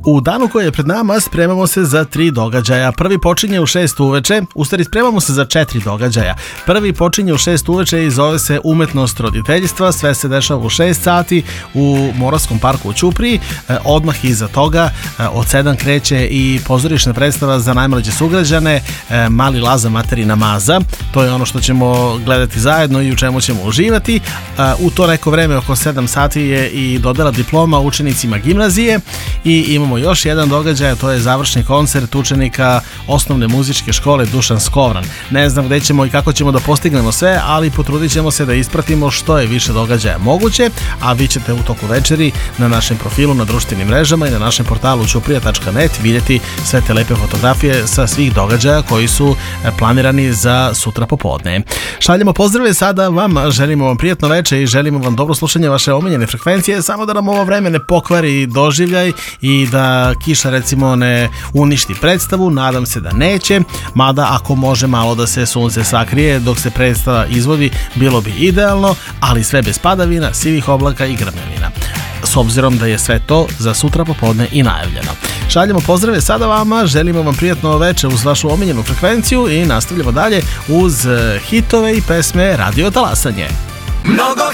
U danu koji je pred nama spremamo se za 3 događaja. Prvi počinje u 6 uveče, u stvari spremamo se za 4 događaja. Prvi počinje u 6 uveče i zove se Umetnost roditeljstva. Sve se dešava u 6 sati u Moravskom parku u Ćupriji. Odmah iza toga od 7 kreće i pozorišna predstava za najmlađe sugrađane Mali Laza materina maza. To je ono što ćemo gledati zajedno i u čemu ćemo uživati. U to neko vreme oko 7 sati je i dodela diploma učenicima gimnazije i imamo još jedan događaj, to je završni koncert učenika osnovne muzičke škole Dušan Skovran. Ne znam gde ćemo i kako ćemo da postignemo sve, ali potrudit ćemo se da ispratimo što je više događaja moguće, a vi ćete u toku večeri na našem profilu na društvenim mrežama i na našem portalu ćuprija.net vidjeti sve te lepe fotografije sa svih događaja koji su planirani za sutra popodne. Šaljemo pozdrave sada vam, želimo vam prijatno veče i želimo vam dobro slušanje vaše omiljene frekvencije, samo da nam ovo vreme ne pokvari doživljaj i da kiša recimo ne uništi predstavu, nadam se da neće, mada ako može malo da se sunce sakrije dok se predstava izvodi bilo bi idealno, ali sve bez padavina, sivih oblaka i grmljavina, s obzirom da je sve to za sutra popodne i najavljeno. Šaljemo pozdrave sada vama, želimo vam prijatno veče uz vašu omiljenu frekvenciju i nastavljamo dalje uz hitove i pesme Radio Talasanje. Mnogo